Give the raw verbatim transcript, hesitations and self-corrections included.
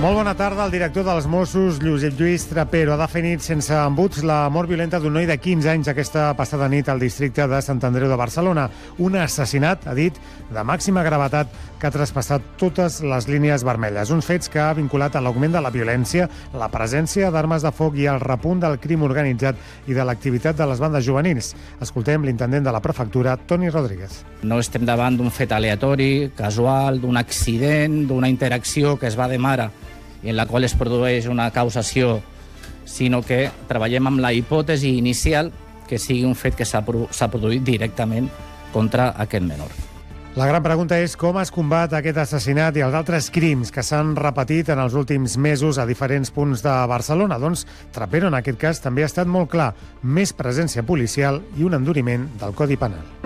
Molt bona tarda. El director dels Mossos, Josep Lluís Trapero, ha definit sense embuts la mort violenta d'un noi de quinze anys aquesta passada nit al districte de Sant Andreu de Barcelona. Un assassinat, ha dit, de màxima gravetat que ha traspassat totes les línies vermelles. Uns fets que ha vinculat a l'augment de la violència, la presència d'armes de foc i el repunt del crim organitzat i de l'activitat de les bandes juvenils. Escoltem l'intendent de la prefectura, Toni Rodríguez. No estem davant d'un fet aleatori, casual, d'un accident, d'una interacció que es va de mare i en la qual es produeix una causació, sinó que treballem amb la hipòtesi inicial que sigui un fet que s'ha produït directament contra aquest menor. La gran pregunta és com es combat aquest assassinat i els altres crims que s'han repetit en els últims mesos a diferents punts de Barcelona. Doncs Trapero, en aquest cas, també ha estat molt clar. Més presència policial i un enduriment del Codi Penal.